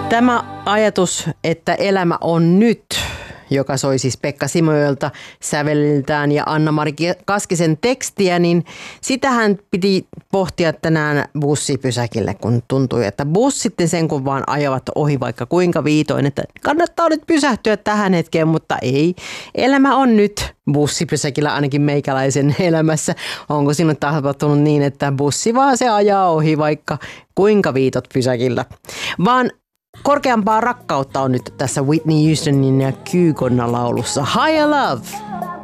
Tämä ajatus, että elämä on nyt, joka soi siis Pekka Simojoelta säveliltään ja Anna-Mari Kaskisen tekstiä, niin sitähän piti pohtia tänään bussipysäkille, kun tuntui, että bussit sen kun vaan ajavat ohi vaikka kuinka viitoin, että kannattaa nyt pysähtyä tähän hetkeen, mutta ei. Elämä on nyt bussipysäkillä ainakin meikäläisen elämässä. Onko sinulle tapahtunut niin, että bussi vaan se ajaa ohi vaikka kuinka viitot pysäkillä? Vaan korkeampaa rakkautta on nyt tässä Whitney Houstonin ja Kykonna laulussa Higher Love.